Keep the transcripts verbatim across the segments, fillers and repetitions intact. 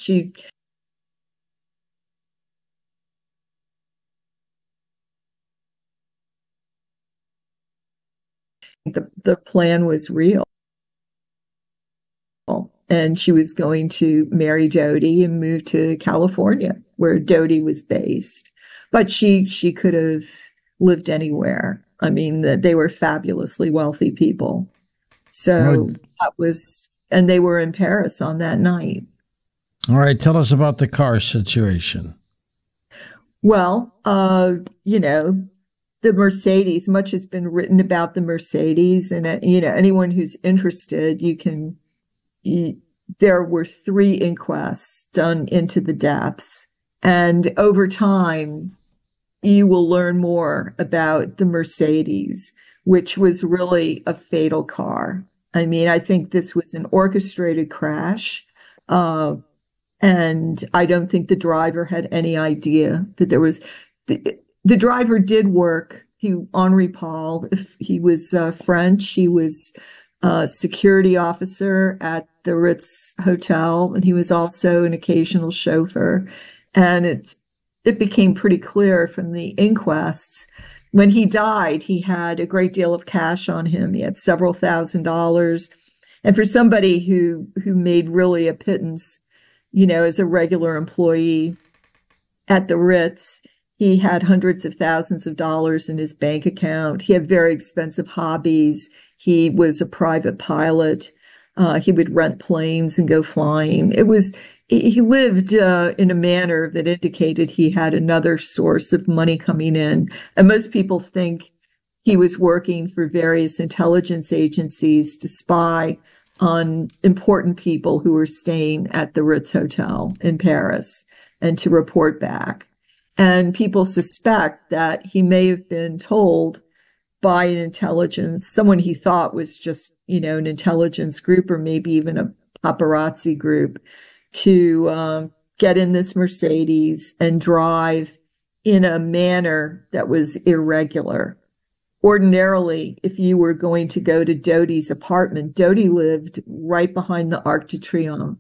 she the, the plan was real. And she was going to marry Doty and move to California, where Doty was based. But she she could have lived anywhere. I mean, they were fabulously wealthy people. So that was, and they were in Paris on that night. All right, tell us about the car situation. Well, uh, you know, the Mercedes, much has been written about the Mercedes, and, uh, you know, anyone who's interested, you can, you, there were three inquests done into the deaths. And over time, you will learn more about the Mercedes, which was really a fatal car. I mean, I think this was an orchestrated crash. Uh, and I don't think the driver had any idea that there was, the, the driver did work. He, Henri Paul, if he was uh, French, he was a security officer at the Ritz Hotel, and he was also an occasional chauffeur. And it's, it became pretty clear from the inquests, when he died, he had a great deal of cash on him. He had several thousand dollars. And for somebody who, who made really a pittance, you know, as a regular employee at the Ritz, he had hundreds of thousands of dollars in his bank account. He had very expensive hobbies. He was a private pilot. Uh, he would rent planes and go flying. It was, he lived uh, in a manner that indicated he had another source of money coming in. And most people think he was working for various intelligence agencies to spy on important people who were staying at the Ritz Hotel in Paris and to report back. And people suspect that he may have been told by an intelligence, someone he thought was just, you know, an intelligence group or maybe even a paparazzi group, to um, get in this Mercedes and drive in a manner that was irregular. Ordinarily, if you were going to go to Doty's apartment, Doty lived right behind the Arc de Triomphe.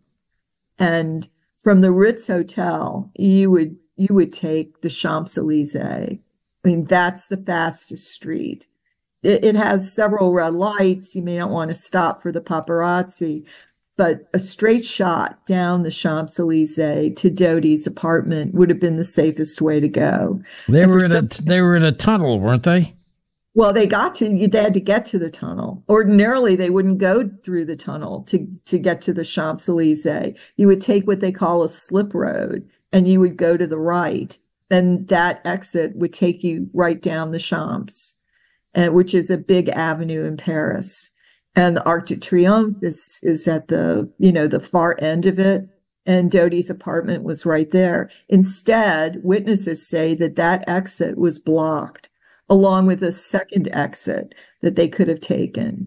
And from the Ritz Hotel, you would you would take the Champs-Élysées. I mean, that's the fastest street. It, it has several red lights. You may not want to stop for the paparazzi, but a straight shot down the Champs-Élysées to Doty's apartment would have been the safest way to go. They were in some, a they were in a tunnel, weren't they? Well, they got to they had to get to the tunnel. Ordinarily, they wouldn't go through the tunnel to to get to the Champs-Élysées. You would take what they call a slip road, and you would go to the right. Then that exit would take you right down the Champs, uh, which is a big avenue in Paris. And the Arc de Triomphe is, is at the, you know, the far end of it. And Doty's apartment was right there. Instead, witnesses say that that exit was blocked, along with a second exit that they could have taken.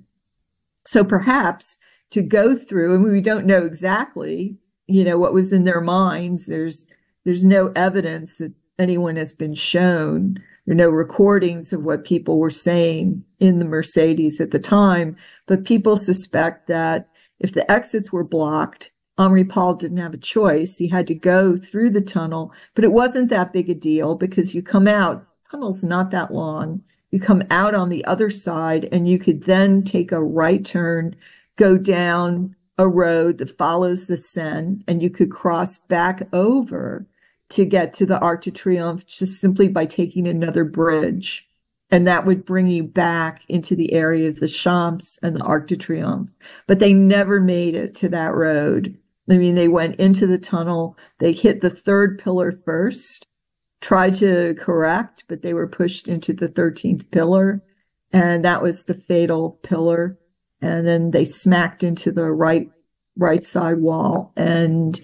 So perhaps to go through, and we don't know exactly, you know, what was in their minds. There's, there's no evidence that anyone has been shown. There are no recordings of what people were saying in the Mercedes at the time, but people suspect that if the exits were blocked, Henri Paul didn't have a choice. He had to go through the tunnel, but it wasn't that big a deal because you come out, tunnel's not that long. You come out on the other side and you could then take a right turn, go down a road that follows the Seine, and you could cross back over to get to the Arc de Triomphe just simply by taking another bridge. And that would bring you back into the area of the Champs and the Arc de Triomphe. But they never made it to that road. I mean, they went into the tunnel. They hit the third pillar first, tried to correct, but they were pushed into the thirteenth pillar. And that was the fatal pillar. And then they smacked into the right, right side wall. And,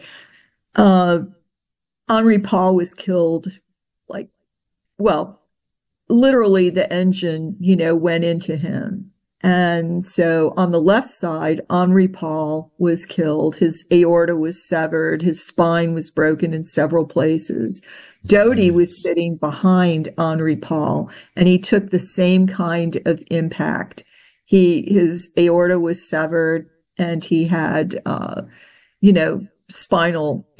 uh, Henri Paul was killed, like, well, literally the engine, you know, went into him. And so on the left side, Henri Paul was killed. His aorta was severed. His spine was broken in several places. Doty was sitting behind Henri Paul, and he took the same kind of impact. He, his aorta was severed, and he had, uh, you know, spinal